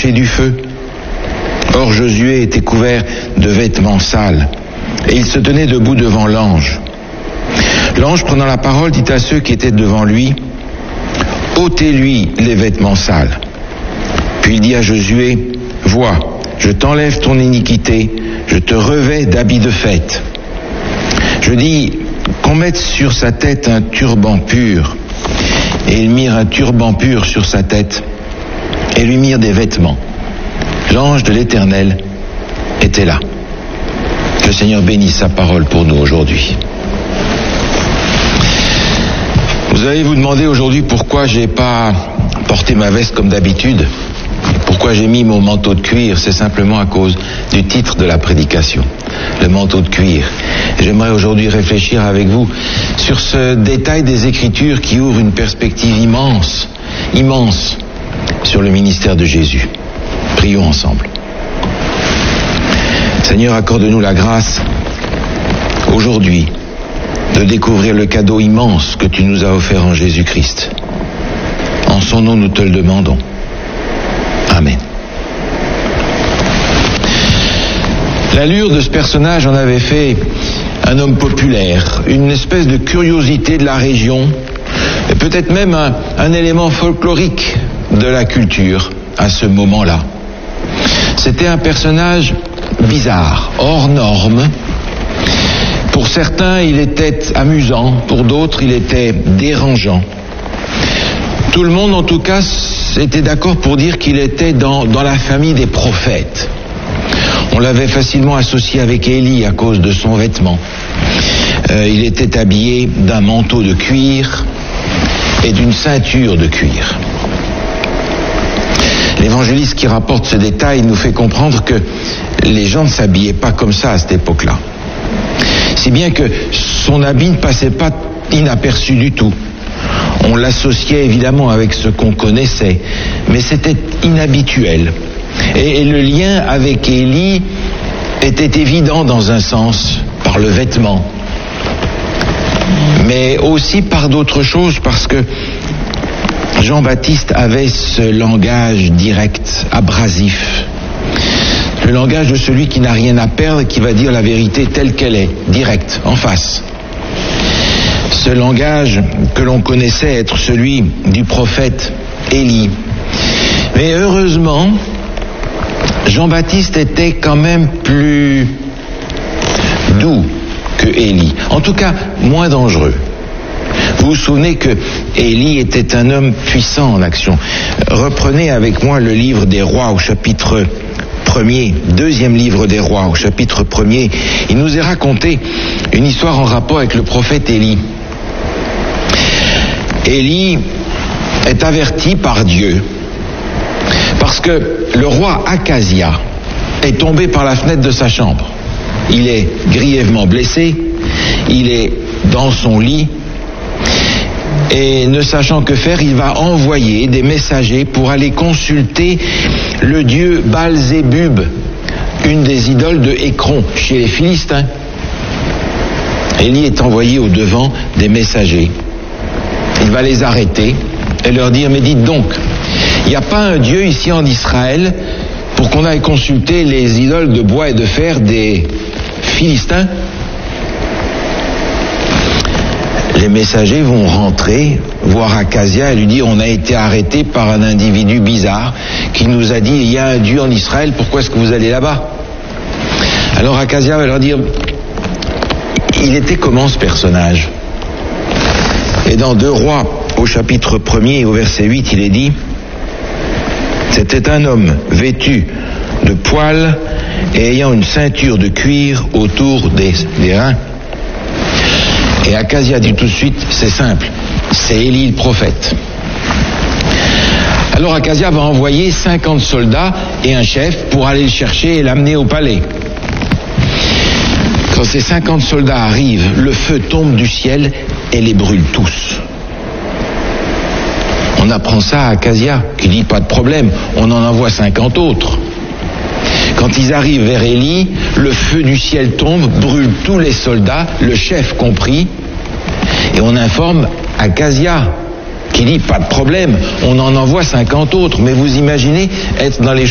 approcher du feu. Or Josué était couvert de vêtements sales, et il se tenait debout devant l'ange. L'ange, prenant la parole, dit à ceux qui étaient devant lui, « Ôtez-lui les vêtements sales. » Puis il dit à Josué, « Vois, je t'enlève ton iniquité, je te revêts d'habits de fête. » Je dis qu'on mette sur sa tête un turban pur. Et ils mirent un turban pur sur sa tête et lui mirent des vêtements. L'ange de l'Éternel était là. Que le Seigneur bénisse sa parole pour nous aujourd'hui. Vous allez vous demander aujourd'hui pourquoi j'ai pas porté ma veste comme d'habitude. Pourquoi j'ai mis mon manteau de cuir? C'est simplement à cause du titre de la prédication, le manteau de cuir. J'aimerais aujourd'hui réfléchir avec vous sur ce détail des Écritures qui ouvre une perspective immense, immense sur le ministère de Jésus. Prions ensemble. Seigneur, accorde-nous la grâce aujourd'hui de découvrir le cadeau immense que tu nous as offert en Jésus-Christ. En son nom, nous te le demandons. Amen. L'allure de ce personnage en avait fait un homme populaire, une espèce de curiosité de la région, et peut-être même un élément folklorique de la culture à ce moment-là. C'était un personnage bizarre, hors norme. Pour certains, il était amusant, pour d'autres, il était dérangeant. Tout le monde, en tout cas, était d'accord pour dire qu'il était dans la famille des prophètes. On l'avait facilement associé avec Élie à cause de son vêtement. Il était habillé d'un manteau de cuir et d'une ceinture de cuir. L'évangéliste qui rapporte ce détail nous fait comprendre que les gens ne s'habillaient pas comme ça à cette époque-là. Si bien que son habit ne passait pas inaperçu du tout. On l'associait évidemment avec ce qu'on connaissait, mais c'était inhabituel. Et le lien avec Élie était évident dans un sens, par le vêtement, mais aussi par d'autres choses, parce que Jean-Baptiste avait ce langage direct, abrasif. Le langage de celui qui n'a rien à perdre et qui va dire la vérité telle qu'elle est, direct, en face. Ce langage que l'on connaissait être celui du prophète Élie. Mais heureusement, Jean-Baptiste était quand même plus doux que Élie. En tout cas, moins dangereux. Vous vous souvenez que Élie était un homme puissant en action. Reprenez avec moi le livre des Rois au chapitre 1er, deuxième livre des Rois au chapitre 1er. Il nous est raconté une histoire en rapport avec le prophète Élie. Élie est averti par Dieu parce que le roi Akazia est tombé par la fenêtre de sa chambre. Il est grièvement blessé, il est dans son lit et ne sachant que faire, il va envoyer des messagers pour aller consulter le dieu Baal-Zébub, une des idoles de Écron chez les Philistins. Élie est envoyé au devant des messagers. Il va les arrêter et leur dire, mais dites donc, il n'y a pas un Dieu ici en Israël pour qu'on aille consulter les idoles de bois et de fer des Philistins? Les messagers vont rentrer, voir Akazia et lui dire, on a été arrêté par un individu bizarre qui nous a dit, il y a un Dieu en Israël, pourquoi est-ce que vous allez là-bas? Alors Akazia va leur dire, il était comment ce personnage? Et dans 2 Rois, au chapitre 1er, au verset 8, il est dit, c'était un homme vêtu de poils et ayant une ceinture de cuir autour des reins. Et Akazia dit tout de suite, c'est simple, c'est Élie le prophète. Alors Akazia va envoyer 50 soldats et un chef pour aller le chercher et l'amener au palais. Quand ces 50 soldats arrivent, le feu tombe du ciel et les brûle tous. On apprend ça à Akazia, qui dit pas de problème, on en envoie 50 autres. Quand ils arrivent vers Élie, le feu du ciel tombe, brûle tous les soldats, le chef compris, et on informe Akazia, qui dit pas de problème, on en envoie 50 autres. Mais vous imaginez être dans les